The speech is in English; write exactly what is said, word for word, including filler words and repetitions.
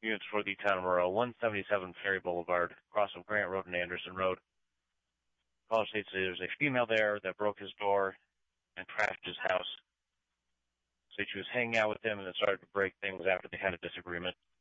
units for the town of Monroe, one seventy-seven Ferry Boulevard, across from Grant Road and Anderson Road. Caller states there's a female there that broke his door and trashed his house. So she was hanging out with him and then started to break things after they had a disagreement.